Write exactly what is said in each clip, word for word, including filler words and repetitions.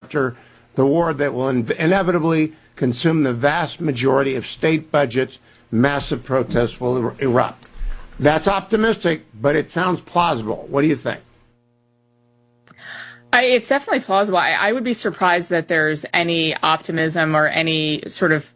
after the war that will in- inevitably consume the vast majority of state budgets, massive protests will er- erupt. That's optimistic, but it sounds plausible. What do you think? I, it's definitely plausible. I, I would be surprised that there's any optimism or any sort of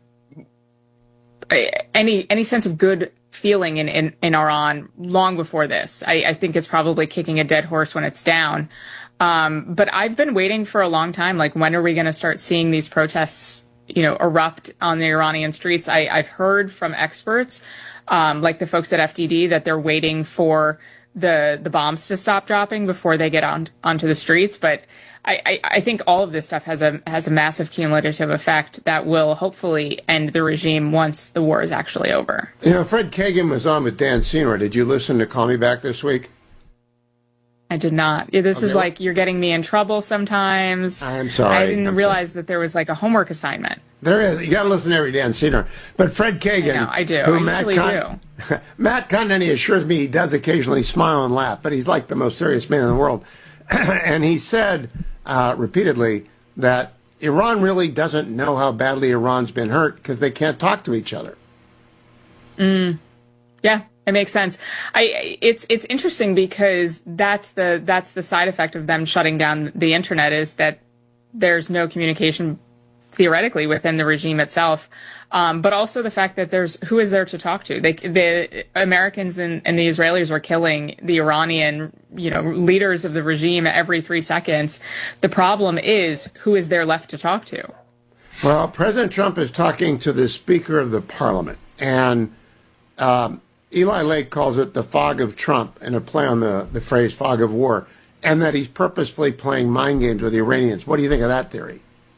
any any sense of good feeling in, in, in Iran long before this. I, I think it's probably kicking a dead horse when it's down. Um, but I've been waiting for a long time. Like, when are we going to start seeing these protests, you know, erupt on the Iranian streets? I, I've heard from experts, um, like the folks at F D D, that they're waiting for the the bombs to stop dropping before they get on onto the streets. But I, I, I think all of this stuff has a has a massive cumulative effect that will hopefully end the regime once the war is actually over. You know, Fred Kagan was on with Dan Senor. Did you listen to Call Me Back this week? I did not. Yeah, this Okay. is like, you're getting me in trouble sometimes. I'm sorry. I didn't I'm realize sorry. that there was like a homework assignment. There is. You got to listen to every Dan Senor. But Fred Kagan, I know, I do. who I Matt usually Con- do. Matt Condon assures me he does occasionally smile and laugh, but he's like the most serious man in the world. And he said uh, repeatedly that Iran really doesn't know how badly Iran's been hurt because they can't talk to each other. Mm. Yeah. It makes sense. I it's it's interesting because that's the that's the side effect of them shutting down the internet, is that there's no communication theoretically within the regime itself, um, but also the fact that there's who is there to talk to. They, the Americans and, and the Israelis were killing the Iranian, you know, leaders of the regime every three seconds. The problem is, who is there left to talk to? Well, President Trump is talking to the Speaker of the Parliament, and um, Eli Lake calls it the fog of Trump, in a play on the, the phrase fog of war, and that he's purposefully playing mind games with the Iranians. What do you think of that theory?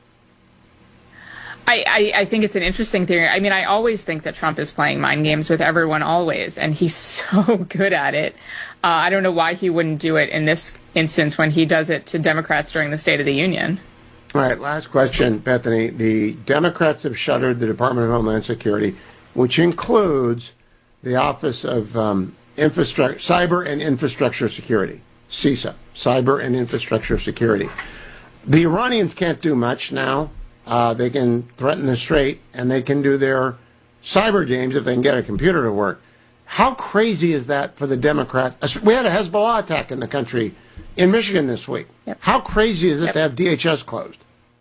I, I, I think it's an interesting theory. I mean, I always think that Trump is playing mind games with everyone always, and he's so good at it. Uh, I don't know why he wouldn't do it in this instance when he does it to Democrats during the State of the Union. All right, last question, Bethany. The Democrats have shuttered the Department of Homeland Security, which includes the Office of um, Infrastructure, Cyber and Infrastructure Security, CISA, Cyber and Infrastructure Security. The Iranians can't do much now. Uh, they can threaten the Strait, and they can do their cyber games if they can get a computer to work. How crazy is that for the Democrats? We had a Hezbollah attack in the country in Michigan this week. Yep. How crazy is it Yep. to have D H S closed?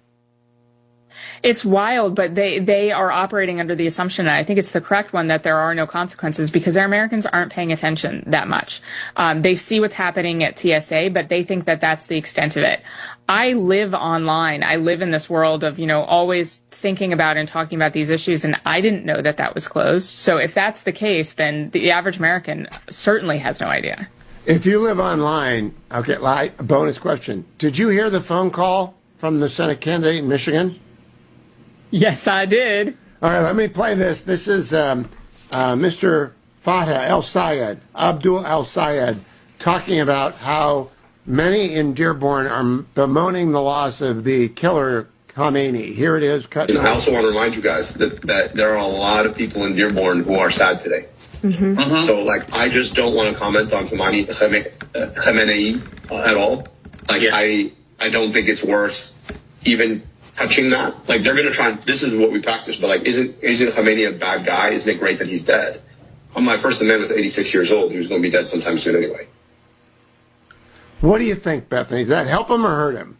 It's wild, but they, they are operating under the assumption, and I think it's the correct one, that there are no consequences, because their Americans aren't paying attention that much. Um, they see what's happening at T S A, but they think that that's the extent of it. I live online. I live in this world of, you know, always thinking about and talking about these issues, and I didn't know that that was closed. So if that's the case, then the average American certainly has no idea. If you live online, okay, a bonus question. Did you hear the phone call from the Senate candidate in Michigan? Yes, I did. All right, let me play this. This is um, uh, Mister Fatah El-Sayed, Abdul El-Sayed, talking about how many in Dearborn are bemoaning the loss of the killer Khamenei. Here it is. Cut. And I also want to remind you guys that, that there are a lot of people in Dearborn who are sad today. Mm-hmm. Mm-hmm. So, like, I just don't want to comment on Khamenei, Khamenei uh, at all. Like, yeah. I, I don't think it's worth even touching that. Like, they're going to try and, this is what we practice, but, like, isn't, isn't Khamenei a bad guy? Isn't it great that he's dead? Well, my first amendment was eighty-six years old. He was going to be dead sometime soon anyway. What do you think, Bethany? Does that help him or hurt him?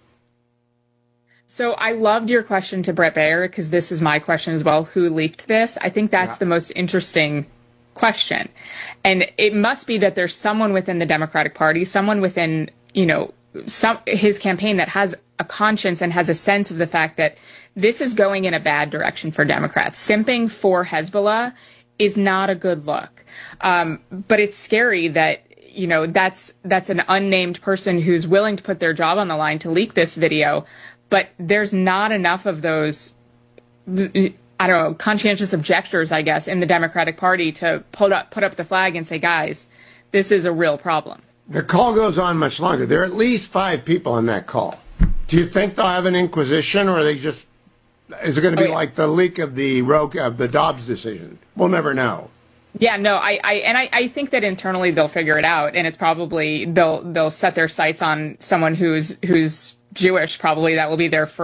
So I loved your question to Bret Baier, because this is my question as well. Who leaked this? I think that's yeah. the most interesting question. And it must be that there's someone within the Democratic Party, someone within, you know, some, his campaign that has a conscience and has a sense of the fact that this is going in a bad direction for Democrats. Simping for Hezbollah is not a good look. Um, but it's scary that, you know, that's that's an unnamed person who's willing to put their job on the line to leak this video. But there's not enough of those, I don't know, conscientious objectors, I guess, in the Democratic Party to put up, put up the flag and say, guys, this is a real problem. The call goes on much longer. There are at least five people on that call. Do you think they'll have an inquisition, or are they just, is it going to be oh, yeah. like the leak of the Roke of the Dobbs decision? We'll never know. Yeah, no, I, I and I, I think that internally they'll figure it out, and it's probably they'll they'll set their sights on someone who's who's Jewish. Probably that will be their first